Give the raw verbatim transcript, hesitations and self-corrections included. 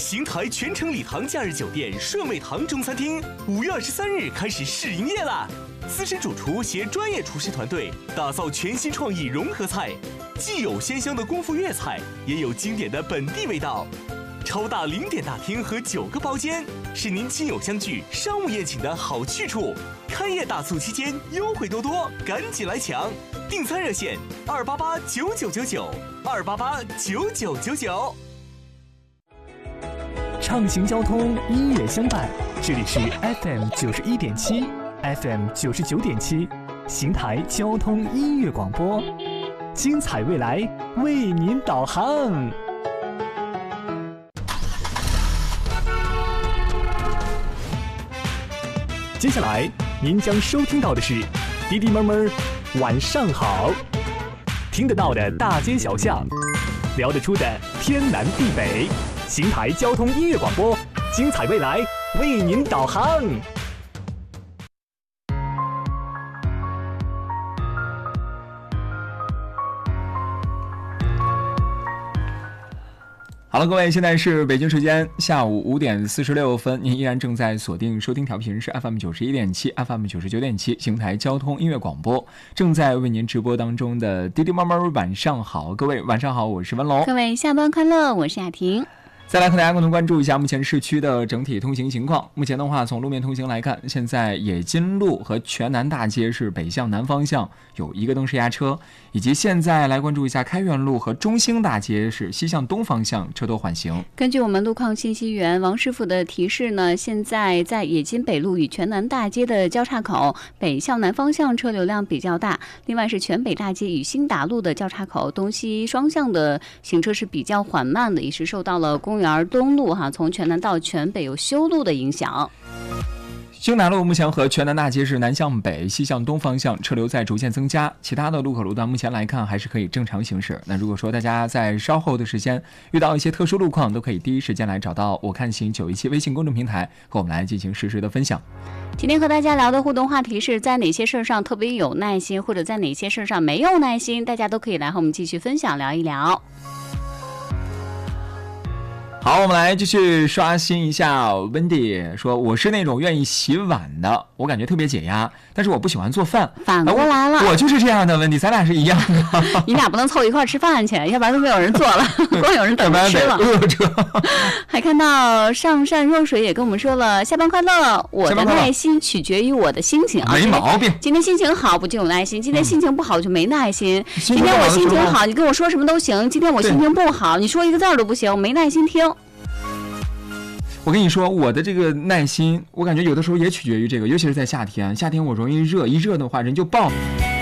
邢台全程礼堂假日酒店顺味堂中餐厅五月二十三日开始试营业啦！资深主厨携专业厨师团队打造全新创意融合菜，既有鲜香的功夫粤菜，也有经典的本地味道。超大零点大厅和九个包间，是您亲友相聚、商务宴请的好去处。开业大促期间优惠多多，赶紧来抢！订餐热线：二八八九九九九，二八八九九九九。 畅行交通，音乐相伴，这里是 F M 九十一点七 ，F M 九十九点七，邢台交通音乐广播，精彩未来为您导航。接下来您将收听到的是滴滴妹妹晚上好，听得到的大街小巷，聊得出的天南地北，邢台交通音乐广播，精彩未来为您导航。 好了，各位，现在是北京时间下午五点四十六分，您依然正在锁定收听调频是 F M 九十一点七 F M 九十九点七邢台交通音乐广播，正在为您直播当中的滴滴妈妈晚上好，各位晚上好，我是文龙， 各位下班快乐，我是雅婷。 再来和大家共同关注一下目前市区的整体通行情况。目前的话，从路面通行来看，现在冶金路和全南大街是北向南方向有一个灯式压车，以及现在来关注一下开元路和中兴大街是西向东方向车多缓行。 根据我们路况信息员王师傅的提示呢，现在在冶金北路与全南大街的交叉口北向南方向车流量比较大，另外是全北大街与新达路的交叉口东西双向的行车是比较缓慢的，也是受到了公园东路哈从全南到全北有修路的影响。 兴达路目前和全南大街是南向北、西向东方向车流在逐渐增加，其他的路口路段目前来看还是可以正常行驶。那如果说大家在稍后的时间遇到一些特殊路况，都可以第一时间来找到我看行九一七微信公众平台和我们来进行实时的分享。 今天和大家聊的互动话题是在哪些事儿上特别有耐心，或者在哪些事儿上没有耐心，大家都可以来和我们继续分享聊一聊。 好，我们来继续刷新一下。Wendy 说，我是那种愿意洗碗的，我感觉特别解压，但是我不喜欢做饭。 反过来了， 我, 我就是这样的。Wendy，咱俩是一样的。 你俩不能凑一块吃饭去，要不然都没有人做了，光有人等着吃了。饿着。还看到上善若水也跟我们说了，下班快乐。我的耐心取决于我的心情啊， 没毛病。 今天心情好不就有耐心，今天心情不好就没耐心。嗯、今天我心情好，你跟我说什么都行；今天我心情不好，你说一个字儿都不行，我没耐心听。 我跟你说，我的这个耐心，我感觉有的时候也取决于这个，尤其是在夏天。夏天我容易热，一热的话人就爆。